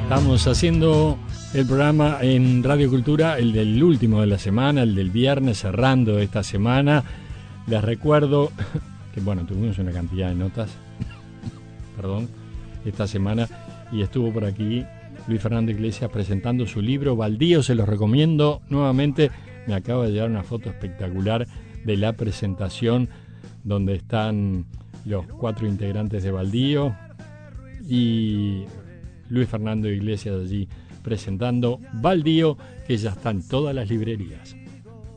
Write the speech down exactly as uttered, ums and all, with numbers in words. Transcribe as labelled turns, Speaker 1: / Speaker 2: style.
Speaker 1: Estamos haciendo el programa en Radio Cultura, el del último de la semana, el del viernes, cerrando esta semana. Les recuerdo que, bueno, tuvimos una cantidad de notas, perdón, esta semana, y estuvo por aquí Luis Fernando Iglesias presentando su libro Baldío. Se los recomiendo nuevamente. Me acaba de llegar una foto espectacular de la presentación donde están los cuatro integrantes de Baldío y Luis Fernando Iglesias allí presentando Baldío, que ya está en todas las librerías.